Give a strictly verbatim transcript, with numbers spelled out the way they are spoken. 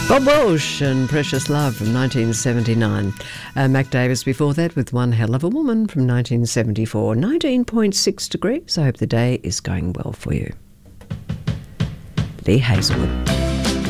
Bob Welsh and Precious Love from nineteen seventy-nine. Uh, Mac Davis before that with One Hell of a Woman from nineteen seventy-four. nineteen point six degrees. I hope the day is going well for you. Lee Hazelwood.